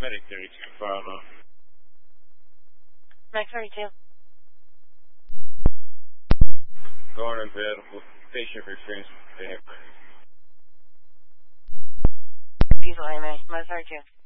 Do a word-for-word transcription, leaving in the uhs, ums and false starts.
Medic thirty-two, follow. Max thirty-two. Going available. Patient reference. Diesel A M A. Max thirty-two.